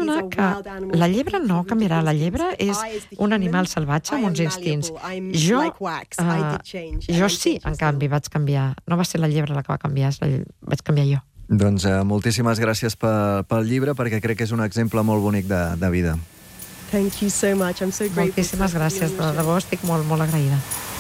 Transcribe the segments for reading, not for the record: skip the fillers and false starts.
perdona, que la llebre no canviarà. La llebre és un animal salvatge amb uns instints. Jo sí, en canvi, vaig canviar. No va ser la llebre la que va canviar, vaig canviar jo. Doncs moltíssimes gràcies pel llibre, perquè crec que és un exemple molt bonic de vida. Thank you so much. I'm so grateful. Moltíssimes gràcies, de debò estic molt, molt agraïda.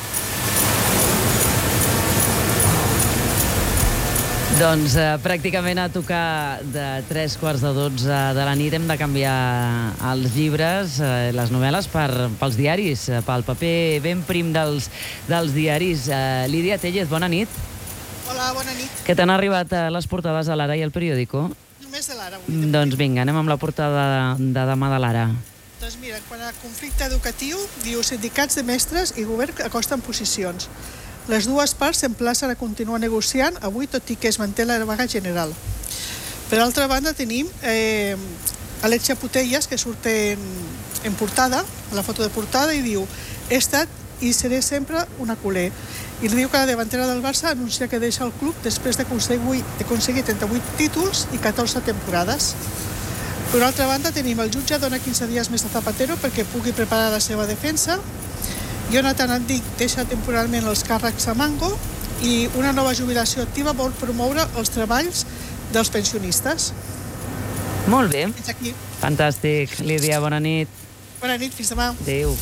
Doncs pràcticament a tocar de 3:45 de la nit hem de canviar els llibres, les novel·les, pels diaris, pel paper ben prim dels diaris. Lídia Tellez, bona nit. Hola, bona nit. Que t'han arribat les portades de l'Ara i el periòdico? Només de l'Ara. Doncs vinga, anem amb la portada de demà de l'Ara. Doncs mira, quan a conflicte educatiu, diu sindicats de mestres i govern acosten posicions. Les dues parts s'emplacen a continuar negociant avui, tot i que es manté la vaga general. Per altra banda, tenim Alexia Putellas, que surt en portada, a la foto de portada, i diu: he estat i seré sempre una culer. I li diu que la davantera del Barça anuncia que deixa el club després d'aconseguir 38 títols i 14 temporades. Per una altra banda, tenim el jutge dona 15 dies més a Zapatero perquè pugui preparar la seva defensa. Jonathan Andic deixa temporalment els càrrecs a Mango i una nova jubilació activa vol promoure els treballs dels pensionistes. Molt bé. Fins aquí. Fantàstic. Lídia, bona nit. Bona nit, fins demà. Adéu.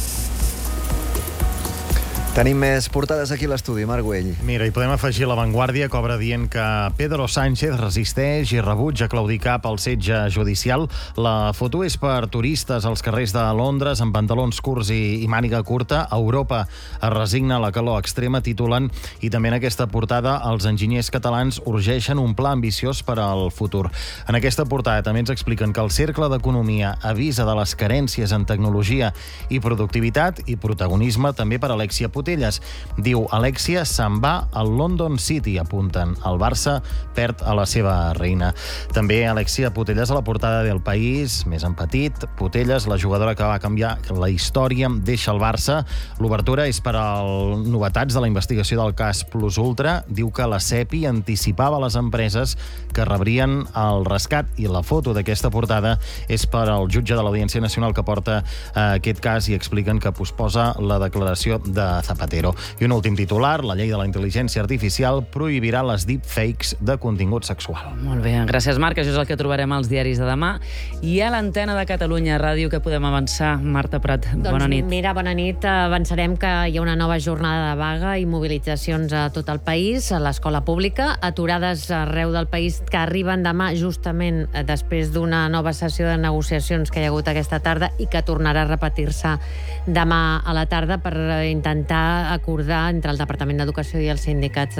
Tenim més portades aquí a l'estudi, Marc Güell. Mira, i podem afegir La Vanguardia, que obre dient que Pedro Sánchez resisteix i rebutja claudicar pel setge judicial. La foto és per turistes als carrers de Londres amb pantalons curts i màniga curta. Europa es resigna a la calor extrema, titulen, i també en aquesta portada els enginyers catalans urgeixen un pla ambiciós per al futur. En aquesta portada també ens expliquen que el Cercle d'Economia avisa de les carències en tecnologia i productivitat i protagonisme també per Alexia Putellas. Diu, Alexia se'n va al London City, apunten. El Barça perd a la seva reina. També Alexia Putellas a la portada del País, més en petit. Putellas, la jugadora que va canviar la història, deixa el Barça. L'obertura és per als novetats de la investigació del cas Plus Ultra. Diu que la CEPI anticipava a les empreses que rebrien el rescat, i la foto d'aquesta portada és per al jutge de l'Audiència Nacional que porta aquest cas, i expliquen que posposa la declaració de Zapatero. I un últim titular, la llei de la intel·ligència artificial prohibirà les deepfakes de contingut sexual. Molt bé, gràcies Marc, això és el que trobarem als diaris de demà. I a l'antena de Catalunya Ràdio, que podem avançar? Marta Prat, bona nit. Doncs mira, bona nit. Avançarem que hi ha una nova jornada de vaga i mobilitzacions a tot el país, a l'escola pública, aturades arreu del país que arriben demà justament després d'una nova sessió de negociacions que hi ha hagut aquesta tarda i que tornarà a repetir-se demà a la tarda per intentar acordar entre el Departament d'Educació i els sindicats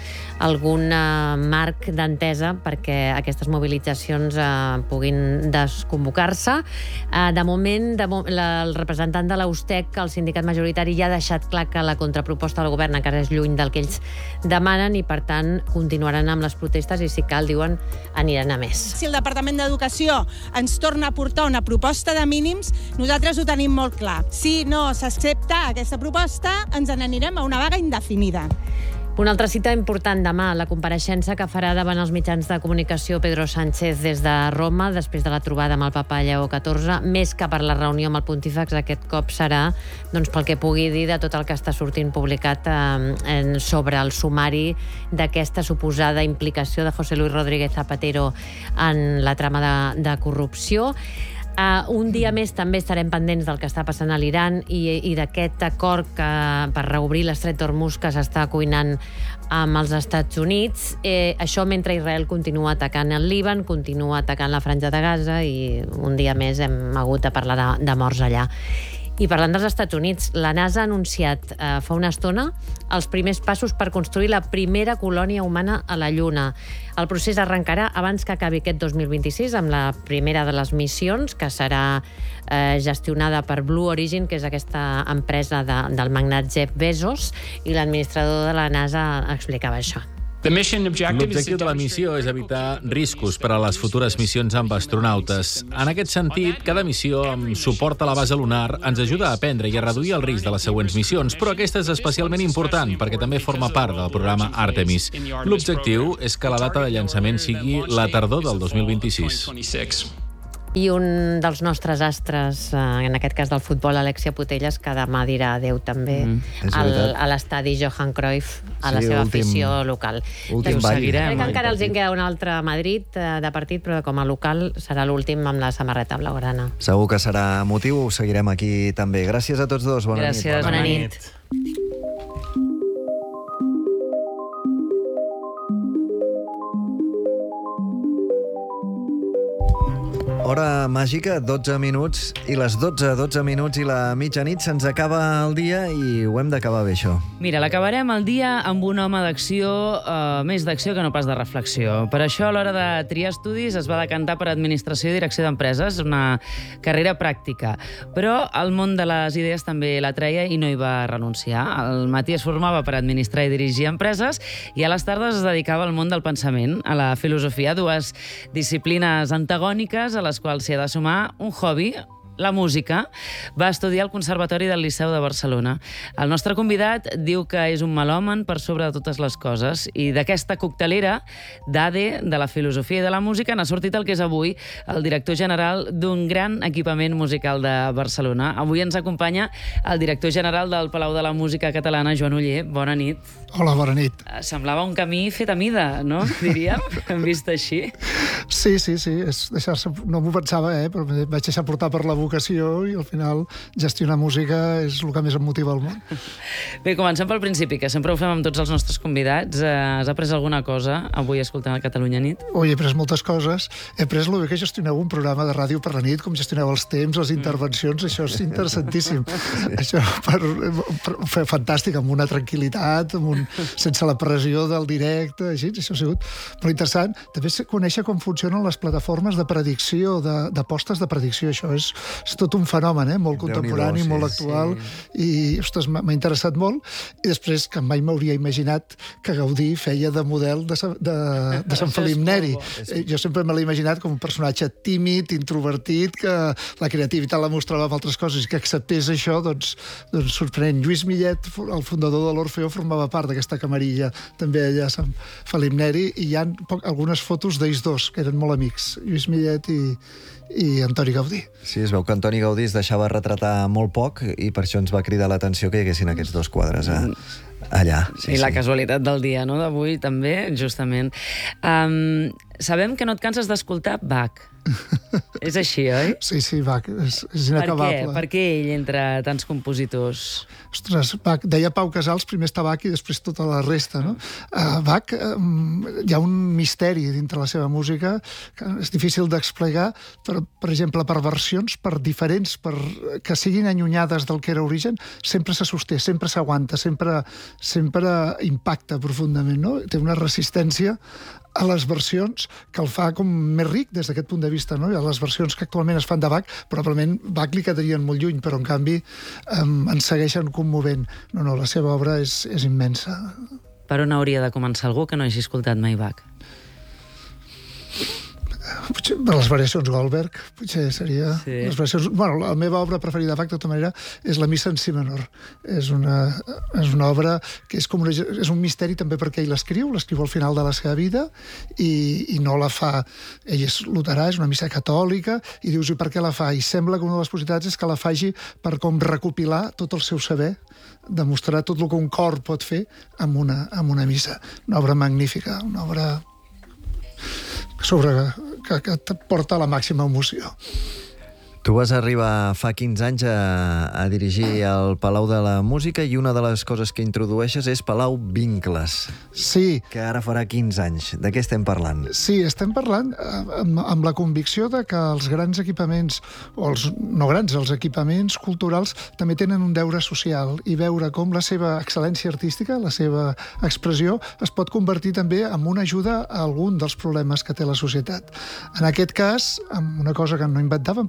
algun marc d'entesa perquè aquestes mobilitzacions puguin desconvocar-se. De moment, el representant de l'Austec, el sindicat majoritari, ja ha deixat clar que la contraproposta del govern encara és lluny del que ells demanen i, per tant, continuaran amb les protestes i, si cal, diuen, aniran a més. Si el Departament d'Educació ens torna a portar una proposta de mínims, nosaltres ho tenim molt clar. Si no s'accepta aquesta proposta, ens n'anirem a una vaga indefinida. Una altra cita important demà, la compareixença que farà davant els mitjans de comunicació Pedro Sánchez des de Roma, després de la trobada amb el papa Lleó XIV, més que per la reunió amb el pontífex, aquest cop serà pel que pugui dir de tot el que està sortint publicat sobre el sumari d'aquesta suposada implicació de José Luis Rodríguez Zapatero en la trama de corrupció. Un dia més també estarem pendents del que està passant a l'Iran i d'aquest acord per reobrir l'estret d'Hormuz que s'està cuinant amb els Estats Units. Això mentre Israel continua atacant el Líban, continua atacant la Franja de Gaza i un dia més hem hagut de parlar de morts allà. I parlant dels Estats Units, la NASA ha anunciat fa una estona els primers passos per construir la primera colònia humana a la Lluna. El procés arrencarà abans que acabi aquest 2026 amb la primera de les missions, que serà gestionada per Blue Origin, que és aquesta empresa del magnat Jeff Bezos, i l'administrador de la NASA explicava això. L'objectiu de la missió és evitar riscos per a les futures missions amb astronautes. En aquest sentit, cada missió amb suport a la base lunar ens ajuda a aprendre i a reduir el risc de les següents missions, però aquesta és especialment important perquè també forma part del programa Artemis. L'objectiu és que la data de llançament sigui la tardor del 2026. i un dels nostres astres, en aquest cas del futbol, Alexia Putellas, que demà dirà adeu també a l'estadi Johan Cruyff, a la seva afició local. Últim ball. Crec que encara els en queda un altre a Madrid de partit, però com a local serà l'últim amb la samarreta blaugrana. Segur que serà motiu, ho seguirem aquí també. Gràcies a tots dos, bona nit. Gràcies, bona nit. Hora màgica, 12 minuts, i les 12 minuts i la mitjanit se'ns acaba el dia i ho hem d'acabar bé, això. Mira, l'acabarem el dia amb un home d'acció, més d'acció que no pas de reflexió. Per això, a l'hora de triar estudis, es va decantar per Administració i Direcció d'Empreses, una carrera pràctica. Però el món de les idees també la treia i no hi va renunciar. Al matí es formava per administrar i dirigir empreses i a les tardes es dedicava al món del pensament, a la filosofia, dues disciplines antagòniques a les quals s'hi ha de sumar un hobby, la música. Va estudiar al Conservatori del Liceu de Barcelona. El nostre convidat diu que és un melòman per sobre de totes les coses i d'aquesta coctelera d'ADE, de la filosofia i de la música, n'ha sortit el que és avui el director general d'un gran equipament musical de Barcelona. Avui ens acompanya el director general del Palau de la Música Catalana, Joan Oller. Bona nit. Hola, bona nit. Semblava un camí fet a mida, no? Diríem, vist així. Sí. És deixar-se... No m'ho pensava, però em vaig deixar portar per la vocació i al final gestionar música és el que més em motiva al món. Bé, comencem pel principi, que sempre ho fem amb tots els nostres convidats. Has après alguna cosa avui escoltant el Catalunya Nit? He après moltes coses. He après el bé que gestioneu un programa de ràdio per la nit, com gestioneu els temps, les intervencions, això és interessantíssim. Això per fantàstic, amb una tranquil·litat, sense la pressió del directe, així, això ha sigut molt interessant. També conèixer com funcionen les plataformes de predicció, d'apostes de predicció, això és tot un fenomen, molt contemporani, molt actual, i, ostres, m'ha interessat molt. I després, que mai m'hauria imaginat que Gaudí feia de model de Sant Felip Neri. Jo sempre me l'he imaginat com un personatge tímid, introvertit, que la creativitat la mostrava amb altres coses, i que acceptés això, doncs sorprenent. Lluís Millet, el fundador de l'Orfeó, formava part d'aquesta camarilla, també allà a Sant Felip Neri, i hi ha algunes fotos d'ells dos, que eren molt amics, Lluís Millet i Antoni Gaudí. Sí, es veu que Antoni Gaudí es deixava retratar molt poc i per això ens va cridar l'atenció que hi haguessin aquests dos quadres allà. I la casualitat del dia, no?, d'avui també, justament. Sabem que no et canses d'escoltar Bach. És així, oi? Sí, Bach, és inacabable. Per què ell entre tants compositors? Ostres, Bach, deia Pau Casals, primer està Bach i després tota la resta, no? Bach, hi ha un misteri dintre la seva música que és difícil d'explicar, per exemple, per versions, per diferents, que siguin allunyades del que era origen, sempre se sosté, sempre s'aguanta, sempre impacta profundament, no? Té una resistència a les versions que el fa com més ric des d'aquest punt de vista, no? I a les versions que actualment es fan de Bach, probablement Bach li quedarien molt lluny, però en canvi ens segueixen commovent. No, la seva obra és immensa. Per on hauria de començar algú que no hagi escoltat mai Bach? Potser les variacions Goldberg, potser seria... Les variacions... Bueno, la meva obra preferida de Bach, de tota manera, és la Missa en si menor. És una obra que és un misteri també perquè ell l'escriu al final de la seva vida i no la fa... Ell és luterà, és una missa catòlica, i dius, i per què la fa? I sembla que una de les possibilitats és que la faci per com recopilar tot el seu saber, demostrar tot el que un cor pot fer amb una missa. Una obra magnífica, una obra que et porta a la màxima emoció. Tu vas arribar fa 15 anys a dirigir el Palau de la Música i una de les coses que introdueixes és Palau Vincles. Sí. Que ara farà 15 anys. De què estem parlant? Sí, estem parlant amb la convicció de que els grans equipaments, o els no grans, els equipaments culturals també tenen un deure social i veure com la seva excel·lència artística, la seva expressió, es pot convertir també en una ajuda a algun dels problemes que té la societat. En aquest cas, amb una cosa que no inventàvem perquè fa molt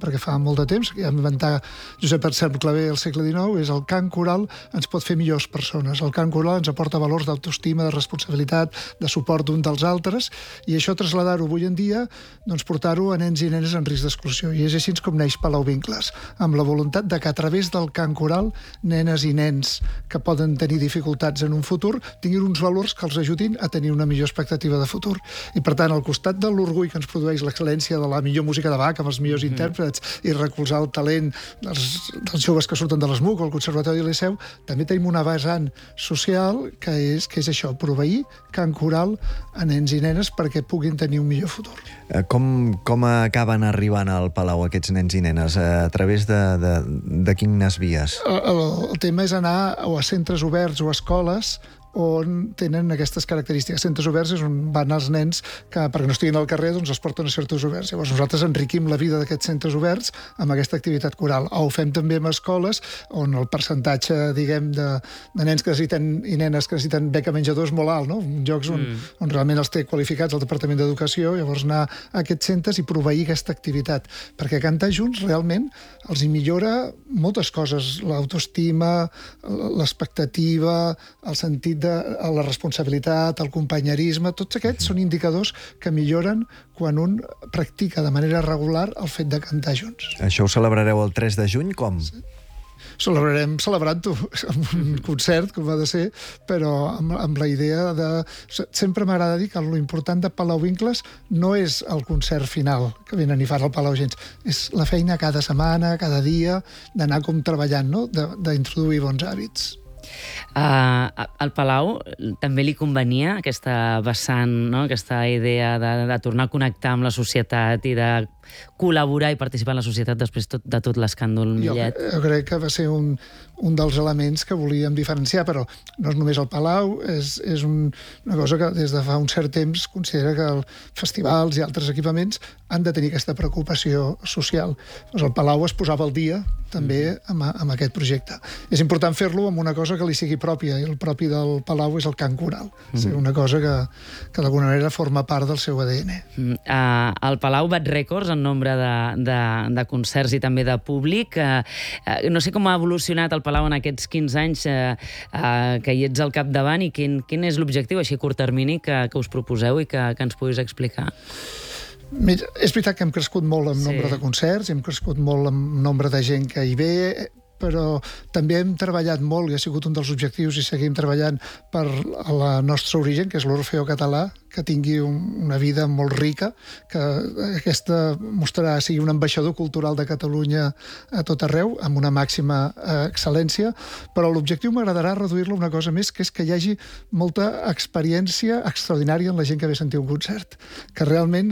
molt de temps, que ja va inventar Josep Anselm Clavé al segle XIX, és el cant coral ens pot fer millors persones. El cant coral ens aporta valors d'autoestima, de responsabilitat, de suport d'un dels altres, i això traslladar-ho avui en dia, doncs portar-ho a nens i nenes en risc d'exclusió. I és així com neix Palau Vincles, amb la voluntat de que a través del cant coral nenes i nens que poden tenir dificultats en un futur tinguin uns valors que els ajudin a tenir una millor expectativa de futur. I per tant, al costat de l'orgull que ens produeix l'excel·lència de la millor música de Bach amb els millors intèrprets i recolzar el talent dels joves que surten de l'ESMUC o el Conservatori de Liceu, també tenim una vessant social que és això, proveir cant coral a nens i nenes perquè puguin tenir un millor futur. Com acaben arribant al Palau aquests nens i nenes? A través de quines vies? El tema és anar o a centres oberts o a escoles on tenen aquestes característiques. Centres oberts és on van els nens que, perquè no estiguin al carrer, doncs els porten a centres oberts. Llavors nosaltres enriquim la vida d'aquests centres oberts amb aquesta activitat coral. O ho fem també amb escoles on el percentatge, diguem, de nens que necessiten i nenes que necessiten beca menjador és molt alt, no? Llocs on realment els té qualificats el Departament d'Educació, llavors anar a aquests centres i proveir aquesta activitat. Perquè cantar junts realment els hi millora moltes coses, l'autoestima, l'expectativa, el sentit de la responsabilitat, el companyerisme, tots aquests són indicadors que milloren quan un practica de manera regular el fet de cantar junts. Això ho celebrareu el 3 de juny, com? Celebrarem celebrant-ho amb un concert, com ha de ser, però amb la idea de... Sempre m'agrada dir que l'important de Palau Vincles no és el concert final que venen i fan al Palau gens, és la feina cada setmana, cada dia, d'anar com treballant, no? D'introduir bons hàbits. Al Palau també li convenia aquesta vessant, no? Aquesta idea de tornar a connectar amb la societat i de col·laborar i participar en la societat després de tot l'escàndol Millet. Jo crec que va ser un dels elements que volíem diferenciar, però no és només el Palau, és una cosa que des de fa un cert temps considera que els festivals i altres equipaments han de tenir aquesta preocupació social. Doncs el Palau es posava al dia també amb aquest projecte. És important fer-lo amb una cosa que li sigui pròpia, i el propi del Palau és el cant coral. És una cosa que d'alguna manera forma part del seu ADN. Al Palau bat rècords en nombre de concerts i també de públic. No sé com ha evolucionat el Palau en aquests 15 anys que hi ets al capdavant i quin és l'objectiu així a curt termini que us proposeu i que ens puguis explicar. Mira, és veritat que hem crescut molt en nombre de concerts, hem crescut molt en nombre de gent que hi ve, però també hem treballat molt, i ha sigut un dels objectius, i seguim treballant per la nostra origen, que és l'Orfeó Català, que tingui una vida molt rica, que aquesta mostrarà sigui un ambaixador cultural de Catalunya a tot arreu, amb una màxima excel·lència, però l'objectiu m'agradarà reduir-lo a una cosa més, que és que hi hagi molta experiència extraordinària en la gent que ve a sentir un concert, que realment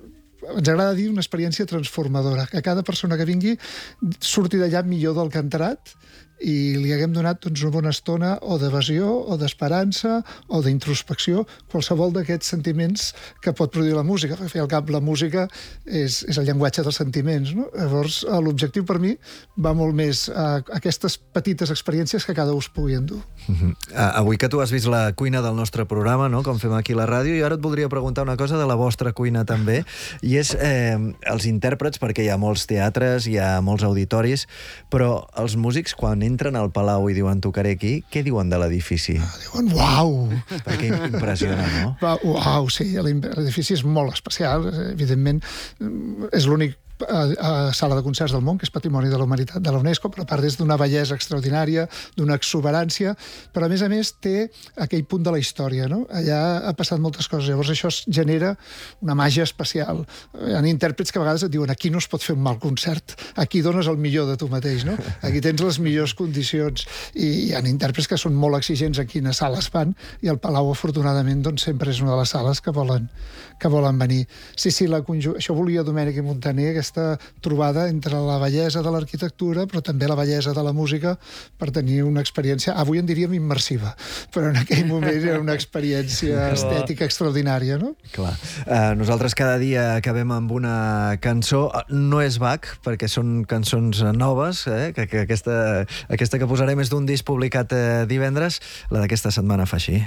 ens agrada dir una experiència transformadora, que cada persona que vingui surti d'allà millor del que ha entrat i li haguem donat una bona estona o d'evasió, o d'esperança, o d'introspecció, qualsevol d'aquests sentiments que pot produir la música, perquè al cap la música és el llenguatge dels sentiments, no? Llavors, l'objectiu per mi va molt més a aquestes petites experiències que cada us pugui endur. Avui que tu has vist la cuina del nostre programa, no? Com fem aquí a la ràdio, i ara et voldria preguntar una cosa de la vostra cuina també, i és els intèrprets, perquè hi ha molts teatres, hi ha molts auditoris, però els músics, quan entren al Palau i diuen tocaré aquí, què diuen de l'edifici? Diuen uau! Perquè impressiona, no? Uau, sí, l'edifici és molt especial, evidentment, és l'únic sala de concerts del món, que és Patrimoni de la Humanitat de la UNESCO, però a part és d'una bellesa extraordinària, d'una exuberància, però a més té aquell punt de la història, no? Allà ha passat moltes coses, llavors això genera una màgia especial. Hi ha intèrprets que a vegades et diuen aquí no es pot fer un mal concert, aquí dones el millor de tu mateix, no? Aquí tens les millors condicions, i hi ha intèrprets que són molt exigents en quines sales van, i el Palau, afortunadament, doncs sempre és una de les sales que volen venir. Sí, això volia Domènec i Montaner, aquesta trobada entre la bellesa de l'arquitectura però també la bellesa de la música per tenir una experiència, avui en diríem immersiva, però en aquell moment era una experiència estètica extraordinària, no? Clar. Nosaltres cada dia acabem amb una cançó, no és Bach, perquè són cançons noves, que aquesta que posarem és d'un disc publicat divendres, la d'aquesta setmana fa així.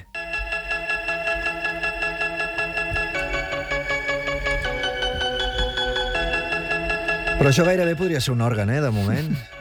Però això gairebé podria ser un òrgan, de moment.